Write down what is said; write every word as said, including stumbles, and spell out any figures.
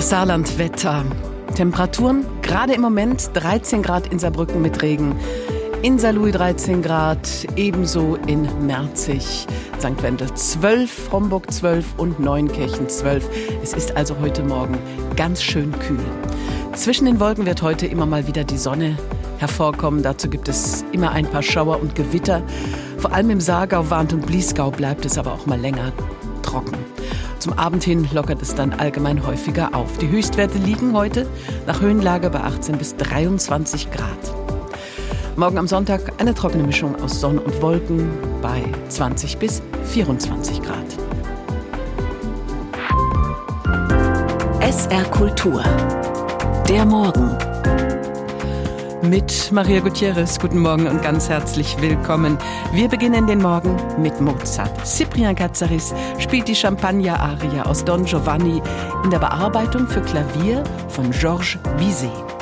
Das Saarlandwetter. Temperaturen gerade im Moment dreizehn Grad in Saarbrücken mit Regen. In Saarlouis dreizehn Grad, ebenso in Merzig, Sankt Wendel zwölf, Homburg zwölf und Neunkirchen zwölf. Es ist also heute Morgen ganz schön kühl. Zwischen den Wolken wird heute immer mal wieder die Sonne hervorkommen. Dazu gibt es immer ein paar Schauer und Gewitter. Vor allem im Saargau, Warnt und Bliesgau bleibt es aber auch mal länger trocken. Zum Abend hin lockert es dann allgemein häufiger auf. Die Höchstwerte liegen heute nach Höhenlage bei achtzehn bis dreiundzwanzig Grad. Morgen am Sonntag eine trockene Mischung aus Sonne und Wolken bei zwanzig bis vierundzwanzig Grad. S R Kultur. Der Morgen. Mit Maria Gutierrez, guten Morgen und ganz herzlich willkommen. Wir beginnen den Morgen mit Mozart. Cyprien Katsaris spielt die Champagner-Arie aus Don Giovanni in der Bearbeitung für Klavier von Georges Bizet.